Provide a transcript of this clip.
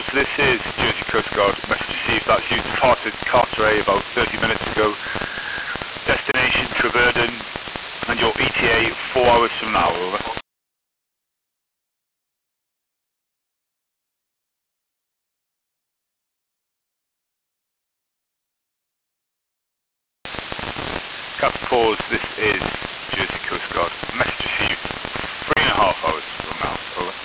pause, this is Jersey Coast Guard. Message received, that's you departed Carteret about 30 minutes ago. Destination Treverdon, and your ETA 4 hours from now, over. Cap pause, this is Jersey Coast Guard. Message